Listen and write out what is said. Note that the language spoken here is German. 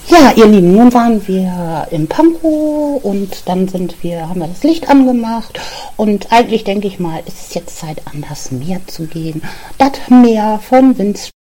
Ja, ihr Lieben, nun waren wir im Pankow und dann haben wir das Licht angemacht und eigentlich denke ich mal, ist es jetzt Zeit, an das Meer zu gehen. Das Meer von Winz